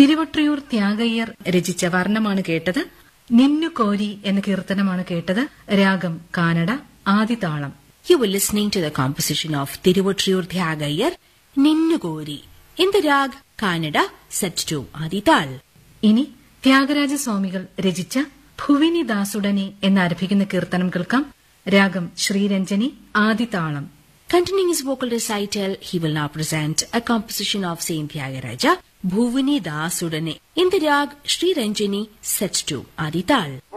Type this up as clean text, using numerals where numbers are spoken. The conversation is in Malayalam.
തിരുവൊട്രിയൂർ ത്യാഗയ്യർ രചിച്ച വർണ്ണമാണ് കേട്ടത്. നിന്നു കോരി എന്ന കീർത്തനമാണ് കേട്ടത്. രാഗം Canada, ആദിതാളം. You were listening to the composition of Tiruvattriyur Tyagayar, Ninnu Kori, in the rag Kannada, set to Adital. ഇനി ത്യാഗരാജസ്വാമികൾ രചിച്ച ഭുവിനി ദാസുടനെ എന്നാരംഭിക്കുന്ന കീർത്തനം കേൾക്കാം. രാഗം Sreeranjini, ആദിതാളം. Continuing his vocal recital, he will now present a composition of Saint Tyagaraja, Bhuvini Dasudane, in the rag Sri Ranjani, set to Adital.